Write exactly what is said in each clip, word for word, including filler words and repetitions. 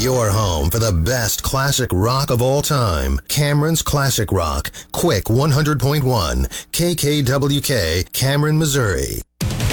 Your home for the best classic rock of all time. Cameron's Classic Rock. Quick one hundred point one. K K W K, Cameron, Missouri.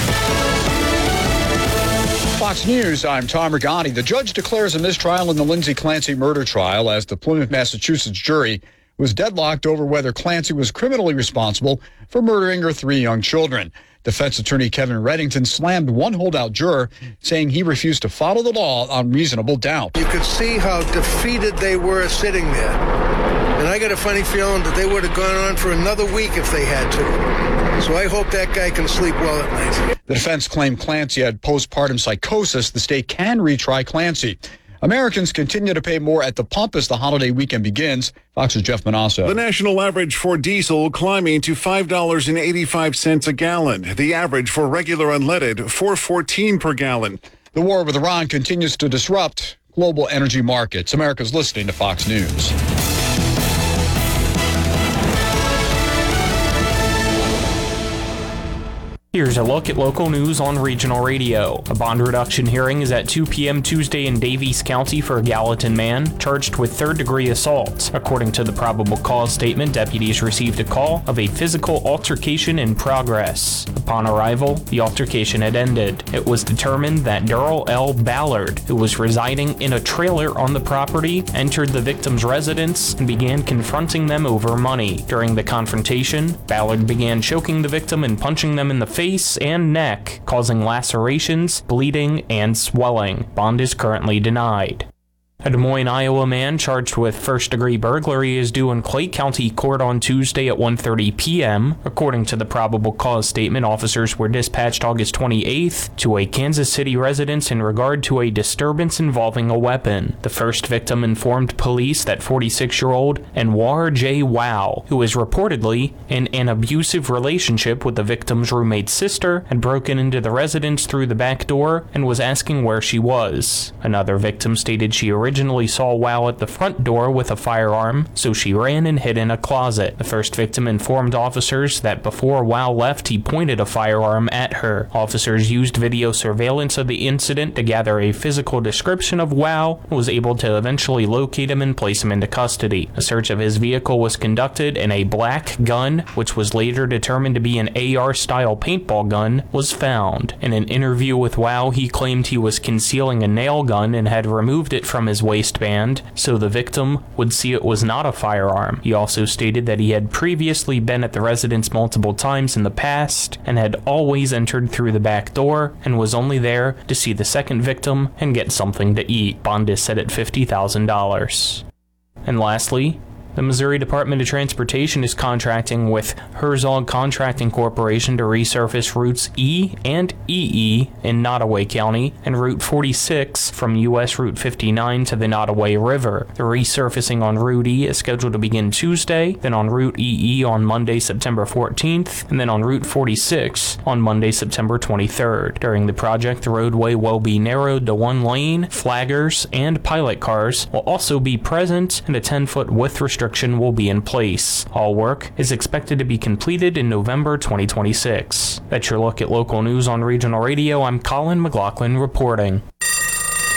Fox News, I'm Tom Regani. The judge declares a mistrial in the Lindsay Clancy murder trial as the Plymouth, Massachusetts jury was deadlocked over whether Clancy was criminally responsible for murdering her three young children. Defense attorney Kevin Reddington slammed one holdout juror, saying he refused to follow the law on reasonable doubt. You could see how defeated they were sitting there. And I got a funny feeling that they would have gone on for another week if they had to. So I hope that guy can sleep well at night. The defense claimed Clancy had postpartum psychosis. The state can retry Clancy. Americans continue to pay more at the pump as the holiday weekend begins. Fox's Jeff Manasseh. The national average for diesel climbing to five dollars and eighty-five cents a gallon. The average for regular unleaded, four dollars and fourteen cents per gallon. The war with Iran continues to disrupt global energy markets. America's listening to Fox News. Here's a look at local news on regional radio. A bond reduction hearing is at two p.m. Tuesday in Davies County for a Gallatin man charged with third-degree assault. According to the probable cause statement, deputies received a call of a physical altercation in progress. Upon arrival, the altercation had ended. It was determined that Darrell L. Ballard, who was residing in a trailer on the property, entered the victim's residence and began confronting them over money. During the confrontation, Ballard began choking the victim and punching them in the face face and neck, causing lacerations, bleeding, and swelling. Bond is currently denied. A Des Moines, Iowa man charged with first-degree burglary is due in Clay County Court on Tuesday at one thirty p.m. According to the probable cause statement, officers were dispatched August twenty-eighth to a Kansas City residence in regard to a disturbance involving a weapon. The first victim informed police that forty-six-year-old Anwar J. Wow, who is reportedly in an abusive relationship with the victim's roommate's sister, had broken into the residence through the back door and was asking where she was. Another victim stated she originally originally saw Wow at the front door with a firearm, so she ran and hid in a closet. The first victim informed officers that before Wow left, he pointed a firearm at her. Officers used video surveillance of the incident to gather a physical description of Wow and was able to eventually locate him and place him into custody. A search of his vehicle was conducted and a black gun, which was later determined to be an A R-style paintball gun, was found. In an interview with Wow, he claimed he was concealing a nail gun and had removed it from his waistband so the victim would see it was not a firearm. He also stated that he had previously been at the residence multiple times in the past and had always entered through the back door and was only there to see the second victim and get something to eat. Bond is set at fifty thousand dollars. And lastly, the Missouri Department of Transportation is contracting with Herzog Contracting Corporation to resurface routes E and E E in Nottoway County and Route forty-six from U S Route fifty-nine to the Nottoway River. The resurfacing on Route E is scheduled to begin Tuesday, then on Route E E on Monday, September fourteenth, and then on Route forty-six on Monday, September twenty-third. During the project, the roadway will be narrowed to one lane, flaggers and pilot cars will also be present, and a ten-foot width restriction will be in place. All work is expected to be completed in November twenty twenty-six. That's your look at local news on regional radio. I'm Colin McLaughlin reporting.